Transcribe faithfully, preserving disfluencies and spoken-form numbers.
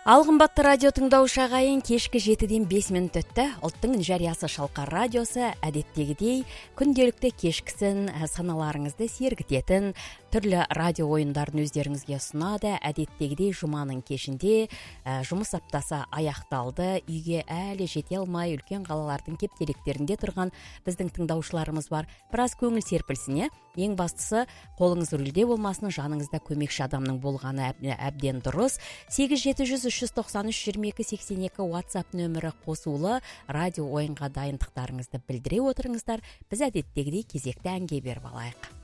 Ал кымбатты радио тыңдаушы агайын, кешки жетиден беш мүнөт өттү. Улуттун жарыясы Шалкар радиосу адеттегидей күнделикти кешкисин саналарыңызды сергитетін түрлі радио оюндарын өздеріңізге сунады. Әдеттегідей жуманын кешінде жұмыс аптасы аяқталды. Үйге әлі жете алмай үлкен қалалардың кептеліктерінде тұрған біздің тыңдаушыларымыз бар. Біраз көңіл серпілсін, е? Ең бастысы қолыңыз рөлде болмасын, жаныңызда көмекші адамның болғаны әбден дұрыс. сегиз жети жүз үч жүз токсон үч жыйырма эки сексен эки WhatsApp нөмірі қосулы радио ойынға дайындықтарыңызды білдіре отырыңыздар. Біз әдеттегідей кезекті әнге беріп алайық.